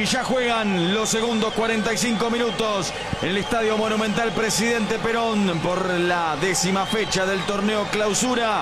ya juegan los segundos 45 minutos en el Estadio Monumental Presidente Perón por la 10ª fecha del torneo Clausura.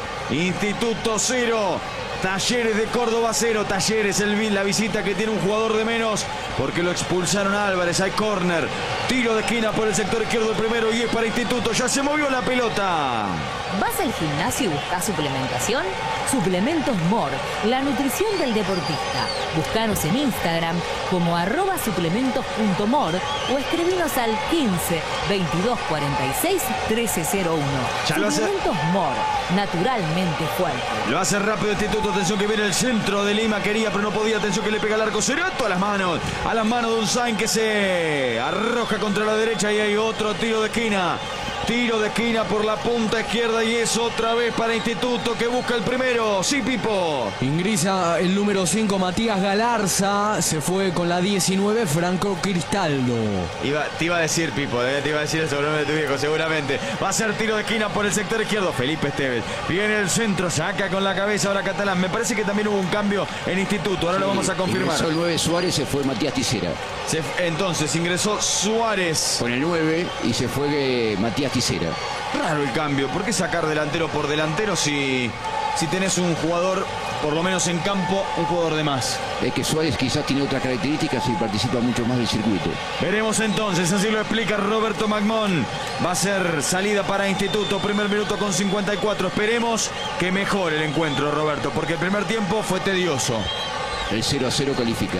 Instituto 0, Talleres de Córdoba 0. Talleres, la visita que tiene un jugador de menos porque lo expulsaron a Álvarez. Hay córner, tiro de esquina por el sector izquierdo el primero y es para Instituto. Ya se movió la pelota. ¿Vas al gimnasio y buscas suplementación? Suplementos MOR, la nutrición del deportista. Búscanos en Instagram como @suplementos.mor o escribinos al 15 22 46 1301. Suplementos MOR, naturalmente fuerte. Lo hace rápido Instituto. Atención que viene el centro de Lima. Quería pero no podía. Atención que le pega al arco. Cerato a las manos de Unzain que se arroja contra la derecha y hay otro tiro de esquina. Tiro de esquina por la punta izquierda y es otra vez para Instituto que busca el primero. Sí, Pipo. Ingresa el número 5, Matías Galarza. Se fue con la 19, Franco Cristaldo. Te iba a decir, Pipo, te iba a decir eso, de tu viejo, seguramente. Va a ser tiro de esquina por el sector izquierdo. Felipe Esteves. Viene el centro, saca con la cabeza ahora Catalán. Me parece que también hubo un cambio en Instituto. Ahora lo vamos a confirmar. Ingresó el 9 Suárez, se fue Matías Tisera. Entonces ingresó Suárez con el 9 y se fue Matías Tisera. Raro el cambio. ¿Por qué sacar delantero por delantero si tenés un jugador, por lo menos en campo, un jugador de más? Es que Suárez quizás tiene otras características y participa mucho más del circuito. Veremos entonces, así lo explica Roberto Magmón. Va a ser salida para Instituto, primer minuto con 54. Esperemos que mejore el encuentro, Roberto, porque el primer tiempo fue tedioso. El 0-0 califica.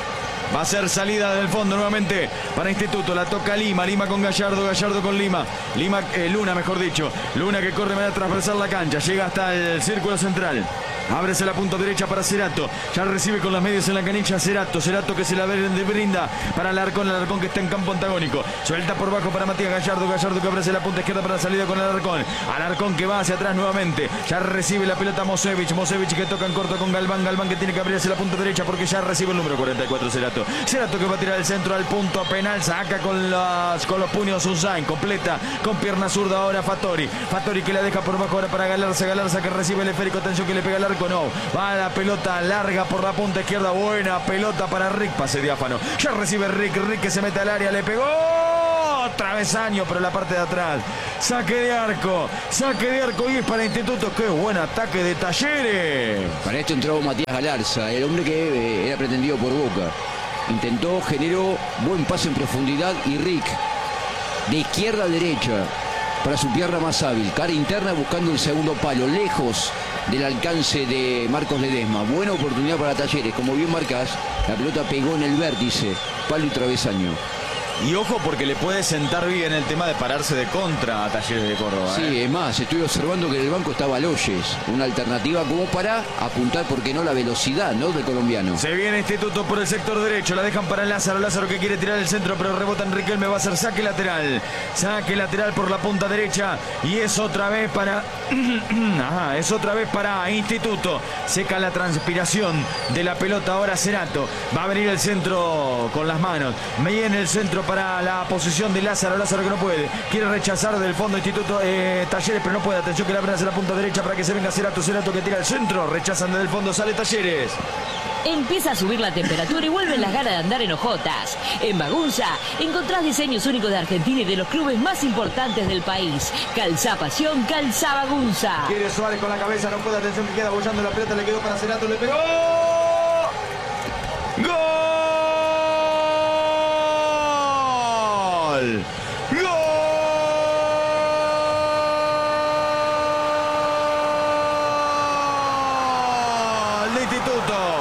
Va a ser salida del fondo nuevamente para Instituto. La toca Lima. Lima con Gallardo. Gallardo con Lima. Luna, mejor dicho. Luna que corre de manera transversal la cancha. Llega hasta el círculo central. Ábrese la punta derecha para Cerato. Ya recibe con las medias en la canilla Cerato. Cerato que se la brinda para Alarcón. Alarcón que está en campo antagónico. Suelta por bajo para Matías Gallardo. Gallardo que abre la punta izquierda para la salida con Alarcón. Alarcón que va hacia atrás nuevamente. Ya recibe la pelota Mosevich. Mosevich que toca en corto con Galván. Galván que tiene que abrirse la punta derecha porque ya recibe el número 44 Cerato. Cerato que va a tirar el centro al punto penal. Saca con los puños Unzain. Completa con pierna zurda ahora Fattori. Fattori que la deja por bajo ahora para Galarza. Galarza que recibe el esférico. Atención que le pega al arco. No. Va la pelota larga por la punta izquierda. Buena pelota para Rick. Pase diáfano. Ya recibe Rick. Rick que se mete al área. Le pegó. Travesaño, pero la parte de atrás. Saque de arco. Saque de arco y es para Instituto. Qué buen ataque de Talleres. Para esto entró Matías Galarza, el hombre que era pretendido por Boca. Intentó, generó buen pase en profundidad y Rick de izquierda a derecha para su pierna más hábil. Cara interna buscando el segundo palo, lejos del alcance de Marcos Ledesma. Buena oportunidad para Talleres. Como bien marcás, la pelota pegó en el vértice, palo y travesaño. Y ojo porque le puede sentar bien el tema de pararse de contra a Talleres de Córdoba. Sí, es más, estoy observando que en el banco estaba Loyes, una alternativa como para apuntar, ¿por qué no?, la velocidad, ¿no?, del colombiano. Se viene Instituto por el sector derecho, la dejan para Lázaro. Lázaro que quiere tirar el centro, pero rebota Enrique. Me va a hacer saque lateral. Saque lateral por la punta derecha y es otra vez para es otra vez para Instituto. Seca la transpiración de la pelota ahora Cerato. Va a venir el centro con las manos. Viene el centro para la posición de Lázaro. Lázaro que no puede. Quiere rechazar del fondo Instituto Talleres, pero no puede. Atención que le abren hacia la punta derecha para que se venga Cerato. Cerato que tira el centro. Rechazan desde el fondo. Sale Talleres. Empieza a subir la temperatura y vuelven las ganas de andar en hojotas. En Magunza encontrás diseños únicos de Argentina y de los clubes más importantes del país. Calzá Pasión, calzá Magunza. Quiere Suárez con la cabeza, no puede. Atención que queda bollando la pelota. Le quedó para Cerato. Le pegó. ¡Gol! ¡Gol! De Instituto.